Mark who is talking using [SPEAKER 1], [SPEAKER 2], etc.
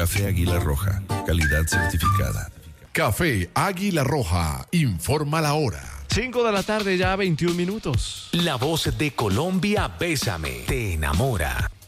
[SPEAKER 1] Café Águila Roja, calidad certificada.
[SPEAKER 2] Café Águila Roja, informa la hora.
[SPEAKER 3] 5 de la tarde, ya 21 minutos.
[SPEAKER 4] La voz de Colombia, Bésame, te enamora.